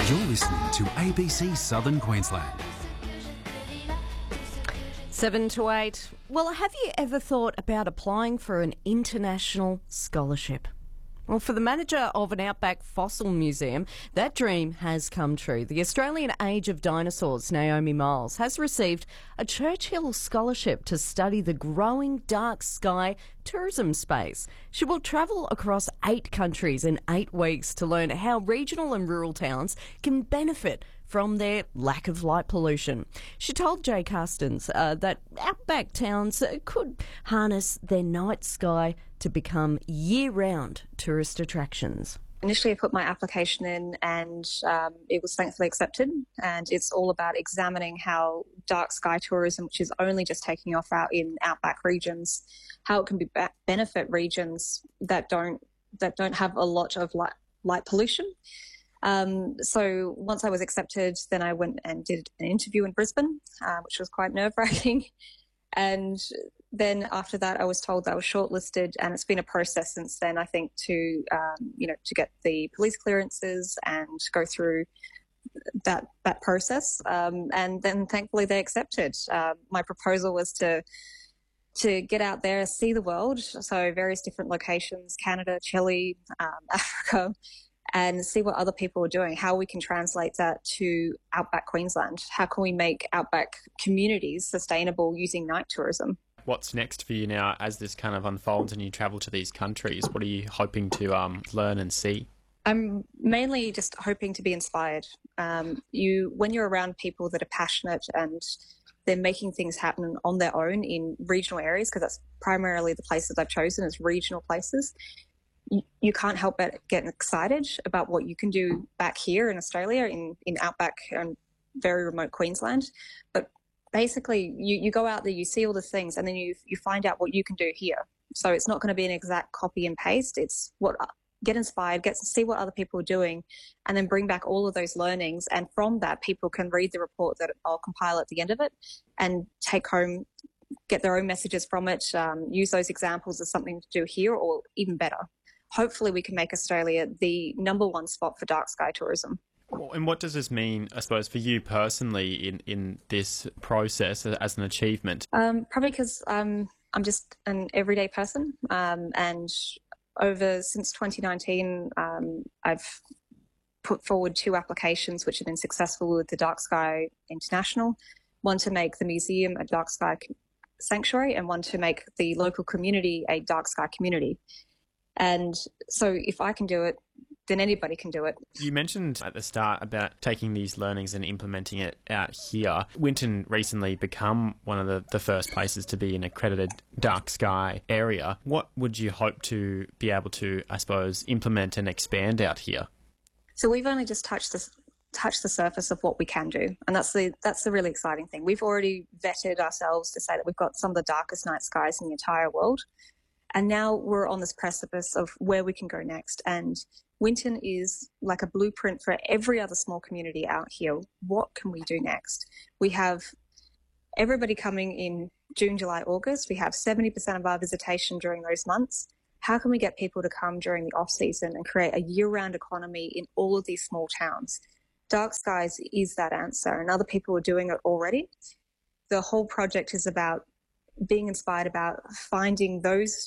You're listening to ABC Southern Queensland. 7 to 8. Well, have you ever thought about applying for an international scholarship? Well, for the manager of an outback fossil museum, that dream has come true. The Australian Age of Dinosaurs, Naomi Miles, has received a Churchill Scholarship to study the growing dark sky tourism space. She will travel across 8 countries in 8 weeks to learn how regional and rural towns can benefit from their lack of light pollution. She told Jay Carstens that outback towns could harness their night sky to become year-round tourist attractions. Initially, I put my application in and it was thankfully accepted. And it's all about examining how dark sky tourism, which is only just taking off out in outback regions, how it can benefit regions that don't have a lot of light pollution. So once I was accepted, then I went and did an interview in Brisbane, which was quite nerve-wracking. And then after that, I was told that I was shortlisted, and it's been a process since then, I think, to get the police clearances and go through that process. And then thankfully they accepted. My proposal was to get out there, see the world, so various different locations, Canada, Chile, Africa, and see what other people are doing, how we can translate that to outback Queensland. How can we make outback communities sustainable using night tourism? What's next for you now as this kind of unfolds and you travel to these countries? What are you hoping to learn and see? I'm mainly just hoping to be inspired. When you're around people that are passionate and they're making things happen on their own in regional areas, because that's primarily the places I've chosen as regional places, you can't help but get excited about what you can do back here in Australia, in outback and very remote Queensland. But basically, you go out there, you see all the things, and then you find out what you can do here. So it's not going to be an exact copy and paste. It's get inspired, get to see what other people are doing, and then bring back all of those learnings. And from that, people can read the report that I'll compile at the end of it and take home, get their own messages from it, use those examples as something to do here, or even better. Hopefully we can make Australia the number one spot for dark sky tourism. And what does this mean, I suppose, for you personally in this process as an achievement? Probably because I'm just an everyday person. And since 2019, I've put forward 2 applications which have been successful with the Dark Sky International, one to make the museum a dark sky sanctuary and one to make the local community a dark sky community. And so if I can do it, then anybody can do it. You mentioned at the start about taking these learnings and implementing it out here. Winton recently become one of the first places to be an accredited dark sky area. What would you hope to be able to, I suppose, implement and expand out here? So we've only just touched the surface of what we can do. And that's the really exciting thing. We've already vetted ourselves to say that we've got some of the darkest night skies in the entire world. And now we're on this precipice of where we can go next. And Winton is like a blueprint for every other small community out here. What can we do next? We have everybody coming in June, July, August. We have 70% of our visitation during those months. How can we get people to come during the off-season and create a year-round economy in all of these small towns? Dark skies is that answer, and other people are doing it already. The whole project is about being inspired about finding those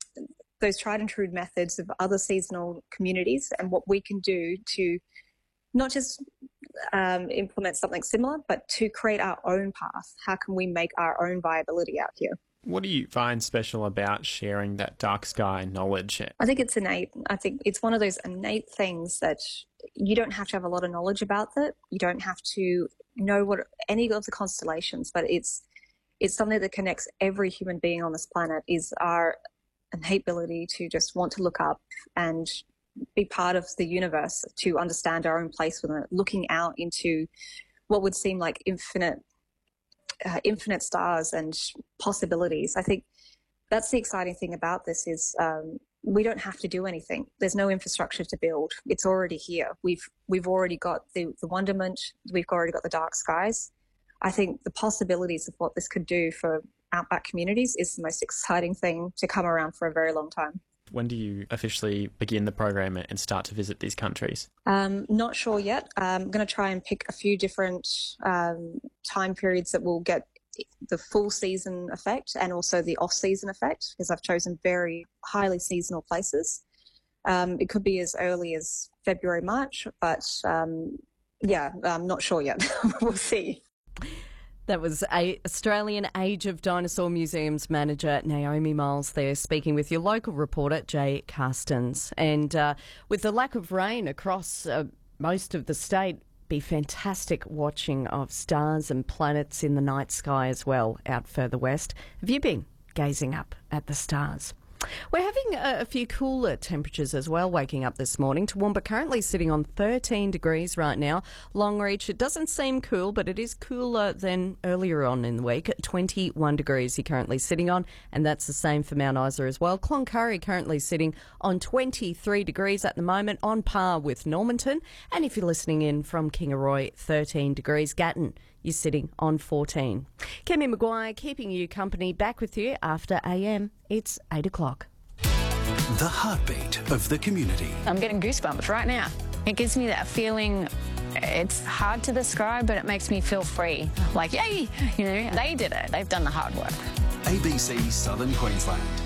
tried and true methods of other seasonal communities and what we can do to not just implement something similar, but to create our own path. How can we make our own viability out here? What do you find special about sharing that dark sky knowledge? I think it's innate. I think it's one of those innate things that you don't have to have a lot of knowledge about it. You don't have to know what any of the constellations, but it's something that connects every human being on this planet, is our innate ability to just want to look up and be part of the universe, to understand our own place within it, looking out into what would seem like infinite stars and possibilities. I think that's the exciting thing about this is we don't have to do anything. There's no infrastructure to build. It's already here. We've already got the wonderment. We've already got the dark skies. I think the possibilities of what this could do for outback communities is the most exciting thing to come around for a very long time. When do you officially begin the program and start to visit these countries? Not sure yet. I'm going to try and pick a few different time periods that will get the full season effect and also the off-season effect, because I've chosen very highly seasonal places. It could be as early as February, March, but I'm not sure yet. We'll see. That was Australian Age of Dinosaur Museums manager Naomi Miles there, speaking with your local reporter Jay Carstens. And with the lack of rain across most of the state, be fantastic watching of stars and planets in the night sky as well out further west. Have you been gazing up at the stars? We're having a few cooler temperatures as well waking up this morning. Toowoomba currently sitting on 13 degrees right now. Longreach, it doesn't seem cool, but it is cooler than earlier on in the week. 21 degrees you're currently sitting on, and that's the same for Mount Isa as well. Cloncurry currently sitting on 23 degrees at the moment, on par with Normanton. And if you're listening in from Kingaroy, 13 degrees. Gatton, you're sitting on 14. Kemi Maguire keeping you company, back with you after AM. It's 8 o'clock. The heartbeat of the community. I'm getting goosebumps right now. It gives me that feeling. It's hard to describe, but it makes me feel free. Like, yay, they did it. They've done the hard work. ABC Southern Queensland.